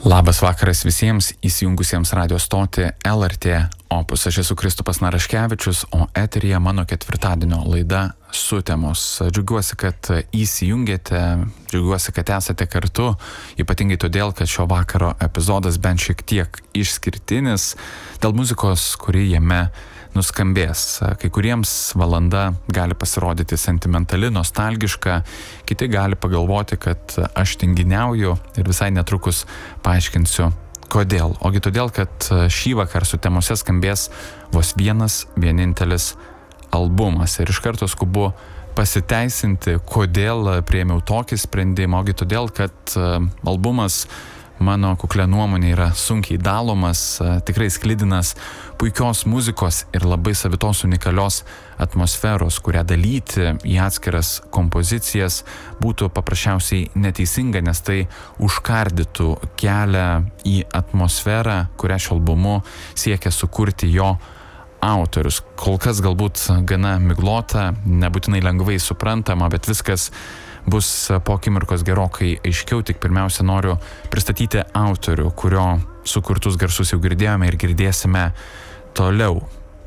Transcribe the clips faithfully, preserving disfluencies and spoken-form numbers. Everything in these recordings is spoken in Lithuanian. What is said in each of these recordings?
Labas vakaras visiems įsijungusiems radio stotį L R T Opus. Aš esu Kristupas Naraškevičius, o eteryje mano ketvirtadienio laida Sutemos. Džiaugiuosi, kad įsijungėte, džiaugiuosi, kad esate kartu, ypatingai todėl, kad šio vakaro epizodas bent šiek tiek išskirtinis dėl muzikos, kuri jame nuskambės. Kai kuriems valanda gali pasirodyti sentimentali, nostalgiška, kiti gali pagalvoti, kad aš tinginiauju ir visai netrukus paaiškinsiu, kodėl. Ogi todėl, kad šį vakar Sutemose skambės vos vienas vienintelis albumas. Ir iš karto skubu pasiteisinti, kodėl priėmiau tokį sprendimą. Ogi todėl, kad albumas mano kuklia nuomonė yra sunkiai dalomas, tikrai sklidinas puikios muzikos ir labai savitos unikalios atmosferos, kurią dalyti į atskiras kompozicijas būtų paprasčiausiai neteisinga, nes tai užkardytų kelią į atmosferą, kurią šio albumu siekia sukurti jo autorius. Kol kas galbūt gana miglota, nebūtinai lengvai suprantama, bet viskas bus po akimirkos gerokai aiškiau. Tik pirmiausia noriu pristatyti autorių, kurio sukurtus garsus jau girdėjome ir girdėsime toliau.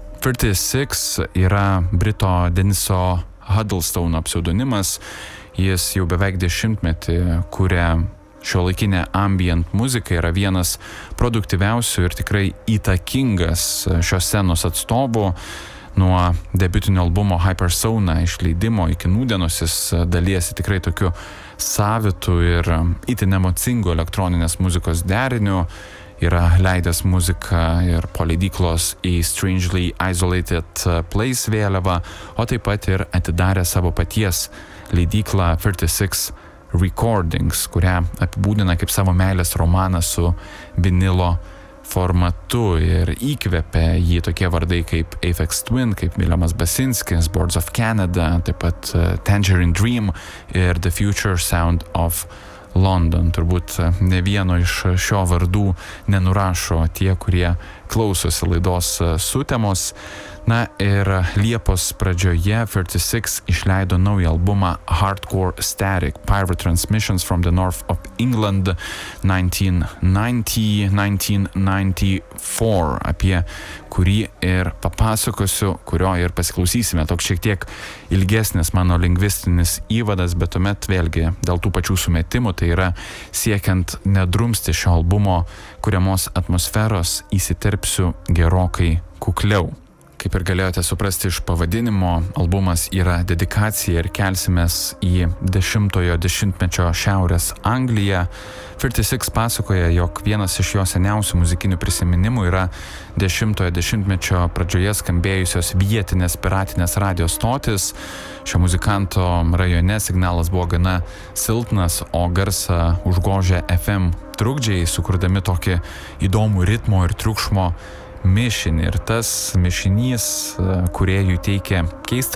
thirty-six yra Brito Deniso Huddlestone'o pseudonimas. Jis jau beveik dešimtmetį kuria šiuolaikinę ambient muziką, yra vienas produktyviausių ir tikrai įtakingas šios scenos atstovų. Nuo debiutinio albumo Hypersona išleidimo iki nūdienos jis dalijasi tikrai tokiu savitu ir itin emocingu elektroninės muzikos deriniu. Yra leidęs muziką ir po leidyklos į Strangely Isolated Place vėliavą, o taip pat ir atidarė savo paties leidyklą thirty-six Recordings, kurią apibūdina kaip savo meilės romaną su vinilo formatu, ir įkvėpė jį tokie vardai kaip Aphex Twin, kaip Williamas Basinskis, Boards of Canada, taip pat Tangerine Dream ir The Future Sound of London. Turbūt ne vieno iš šio vardų nenurašo tie, kurie klausosi laidos Sutemos. Na ir Liepos pradžioje thirty-six išleido naują albumą Hardcore Static, Pirate Transmissions from the North of England nineteen ninety to nineteen ninety-four, apie kurį ir papasakosiu, kurio ir pasiklausysime. Toks šiek tiek ilgesnis mano lingvistinis įvadas, bet tuomet vėlgi dėl tų pačių sumetimų, tai yra siekiant nedrumsti šio albumo kuriamos atmosferos, įsiterpsiu gerokai kukliau. Kaip ir galėjote suprasti iš pavadinimo, albumas yra dedikacija ir kelsimės į dešimtojo dešimtmečio Šiaurės Angliją. thirty-six pasakoja, jog vienas iš jo seniausių muzikinių prisiminimų yra dešimtojo dešimtmečio pradžioje skambėjusios vietinės piratinės radio stotis. Šio muzikanto rajone signalas buvo gana silpnas, o garsą užgožė F M trukdžiai, sukurdami tokį įdomų ritmo ir triukšmo mišinį. Ir tas mišinys kūrėjui teikia keistą